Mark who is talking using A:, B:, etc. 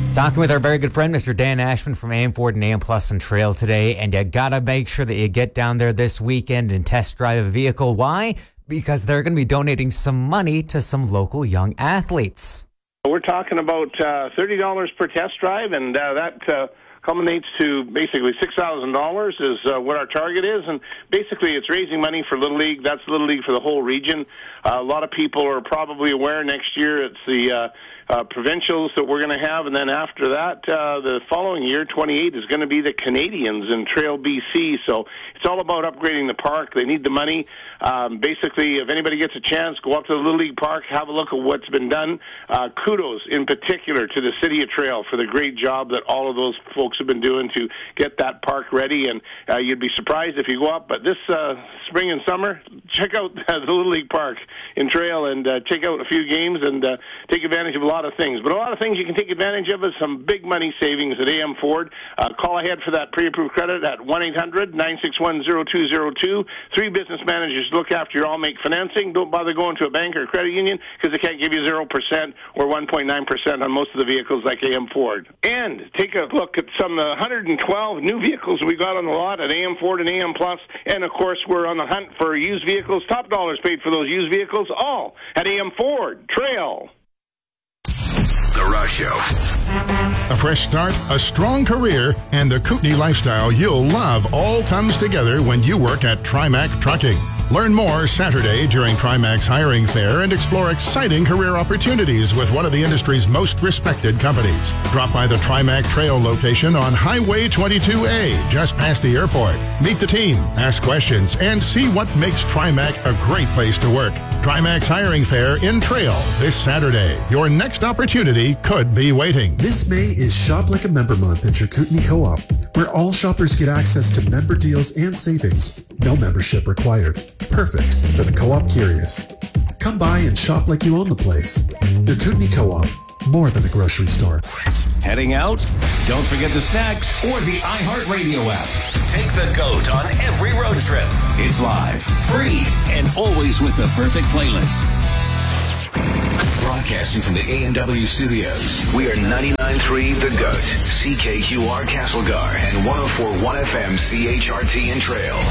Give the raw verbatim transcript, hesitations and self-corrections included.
A: Talking with our very good friend, Mister Dan Ashman from A M Ford and A M Plus and Trail today. And you gotta make sure that you get down there this weekend and test drive a vehicle. Why? Because they're going to be donating some money to some local young athletes.
B: We're talking about uh, thirty dollars per test drive, and uh, that uh, culminates to basically six thousand dollars is uh, what our target is. And basically it's raising money for Little League. That's Little League for the whole region. Uh, a lot of people are probably aware next year it's the uh, uh, provincials that we're going to have, and then after that, uh, the following year, twenty-eight, is going to be the Canadians in Trail B C. So it's all about upgrading the park. They need the money. Um, basically, if anybody gets a chance, go up to the Little League Park, have a look at what's been done. Uh, kudos, in particular, to the City of Trail for the great job that all of those folks have been doing to get that park ready. And uh, you'd be surprised if you go up. But this uh, spring and summer, check out uh, the Little League Park in Trail and uh, check out a few games and uh, take advantage of a lot of things. But a lot of things you can take advantage of is some big money savings at A M Ford. Uh, call ahead for that pre-approved credit at one eight hundred nine six one zero two zero two. Three business managers look after your all-make financing. Don't bother going to a bank or a credit union because they can't give you zero percent or one point nine percent on most of the vehicles like A M Ford. And take a look at some uh, one hundred twelve new vehicles we got on the lot at A M Ford and A M Plus. And, of course, we're on the hunt for used vehicles. Top dollars paid for those used vehicles, all at A M Ford. Trail.
C: The Rush Show.
D: A fresh start, a strong career, and the Kootenai lifestyle you'll love all comes together when you work at Trimac Trucking. Learn more Saturday during Trimac's hiring fair and explore exciting career opportunities with one of the industry's most respected companies. Drop by the Trimac Trail location on Highway twenty-two A, just past the airport. Meet the team, ask questions, and see what makes Trimac a great place to work. Trimac's hiring fair in Trail this Saturday. Your next opportunity could be waiting.
E: This May is Shop Like a Member Month at your Kootenai Co-op, where all shoppers get access to member deals and savings. No membership required. Perfect for the co-op curious. Come by and shop like you own the place. Your Kootenai Co-op, more than a grocery store.
C: Heading out? Don't forget the snacks or the iHeartRadio app. Take the GOAT on every road trip. It's live, free, and always with the perfect playlist. Broadcasting from the A and W studios, we are ninety-nine point three The GOAT, C K Q R Castlegar, and one oh four point one F M C H R T in Trail.